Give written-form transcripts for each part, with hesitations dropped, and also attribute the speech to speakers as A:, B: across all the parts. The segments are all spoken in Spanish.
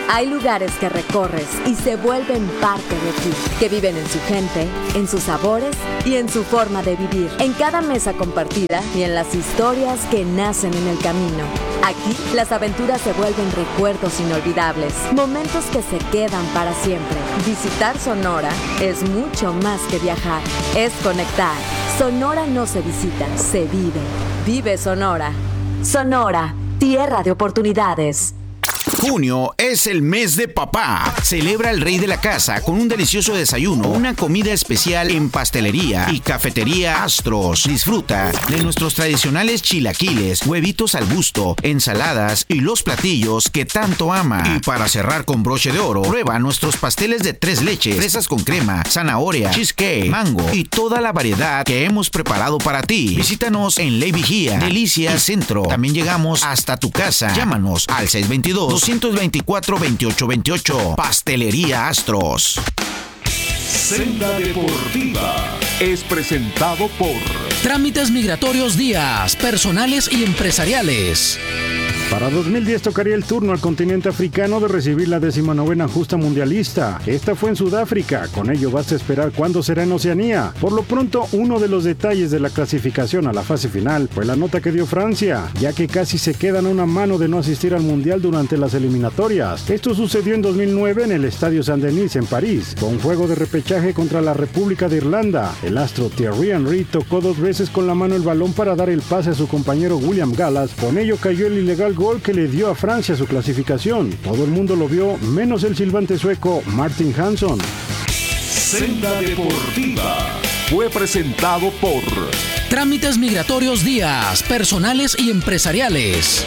A: Hay lugares que recorres y se vuelven parte de ti, que viven en su gente, en sus sabores y en su forma de vivir, en cada mesa compartida y en las historias que nacen en el camino. Aquí, las aventuras se vuelven recuerdos inolvidables, momentos que se quedan para siempre. Visitar Sonora es mucho más que viajar, es conectar. Sonora no se visita, se vive. Vive Sonora. Sonora, tierra de oportunidades.
B: Junio es el mes de papá. Celebra el rey de la casa con un delicioso desayuno, una comida especial en Pastelería y Cafetería Astros. Disfruta de nuestros tradicionales chilaquiles, huevitos al gusto, ensaladas y los platillos que tanto ama. Y para cerrar con broche de oro, prueba nuestros pasteles de 3 leches, fresas con crema, zanahoria, cheesecake, mango y toda la variedad que hemos preparado para ti. Visítanos en Ley Vigía, Delicias Centro. También llegamos hasta tu casa. Llámanos al 622-224-2828. Pastelería Astros.
C: Senda Deportiva es presentado por
D: Trámites Migratorios Díaz, personales y empresariales.
E: Para 2010 tocaría el turno al continente africano de recibir la 19ª justa mundialista. Esta fue en Sudáfrica, con ello basta esperar cuándo será en Oceanía. Por lo pronto, uno de los detalles de la clasificación a la fase final fue la nota que dio Francia, ya que casi se quedan a una mano de no asistir al mundial durante las eliminatorias. Esto sucedió en 2009 en el Estadio Saint-Denis en París, con juego de repechaje contra la República de Irlanda. El astro Thierry Henry tocó 2 veces con la mano el balón para dar el pase a su compañero William Gallas, con ello cayó el ilegal gol que le dio a Francia su clasificación. Todo el mundo lo vio, menos el silbante sueco Martin Hansson.
C: Senda Deportiva fue presentado por
D: Trámites Migratorios Díaz, personales y empresariales.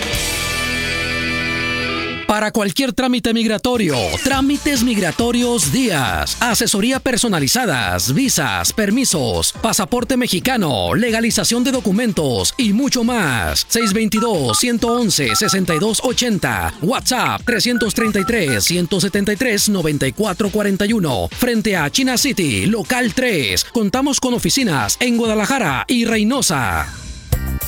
D: Para cualquier trámite migratorio, Trámites Migratorios Díaz. Asesoría personalizadas, visas, permisos, pasaporte mexicano, legalización de documentos y mucho más. 622-111-6280. WhatsApp 333-173-9441. Frente a China City, local 3. Contamos con oficinas en Guadalajara y Reynosa.